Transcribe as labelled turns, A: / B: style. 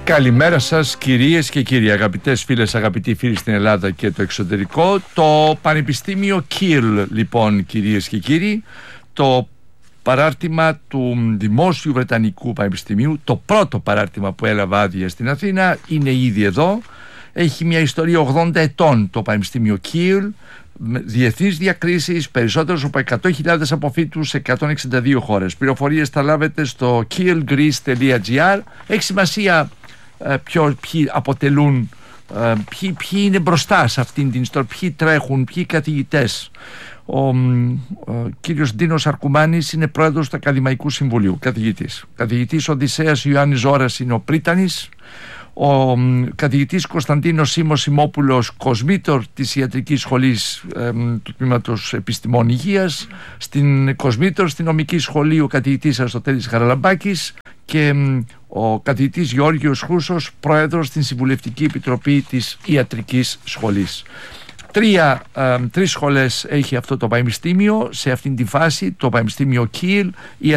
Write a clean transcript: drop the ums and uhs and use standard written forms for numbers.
A: Καλημέρα σας κυρίες και κύριοι, αγαπητές φίλες, αγαπητοί φίλοι στην Ελλάδα και το εξωτερικό. Το Πανεπιστήμιο Kiel, λοιπόν, κυρίες και κύριοι, το παράρτημα του Δημόσιου Βρετανικού Πανεπιστημίου, το πρώτο παράρτημα που έλαβε άδεια στην Αθήνα, είναι ήδη εδώ. Έχει μια ιστορία 80 ετών το Πανεπιστήμιο Kiel, διεθνείς διακρίσεις, περισσότερους από 100.000 αποφύτους σε 162 χώρες. Πληροφορίες θα λάβετε στο kielgreece.gr. Έχει σημασία ποιοι αποτελούν, ποιοι είναι μπροστά σε αυτήν την ιστορία, ποιοι τρέχουν, ποιοι καθηγητές. Ο κύριος Ντίνος Αρκουμάνης είναι πρόεδρος του Ακαδημαϊκού Συμβουλίου, καθηγητής Οδυσσέας Ιωάννης Ζώρας είναι ο πρίτανης. Ο καθηγητής Κωνσταντίνος Σίμος Σιμόπουλος, κοσμήτορ της Ιατρικής Σχολής του Τμήματος Επιστημών Υγείας, στην κοσμήτορ στην Νομική Σχολή ο καθηγητής Αριστοτέλης Χαραλαμπάκης και ο καθηγητής Γεώργιος Χρούσος, πρόεδρος στην Συμβουλευτική Επιτροπή της Ιατρικής Σχολής. Τρεις σχολές έχει αυτό το πανεπιστήμιο σε αυτήν τη φάση, το Πανεπιστήμιο Kiel.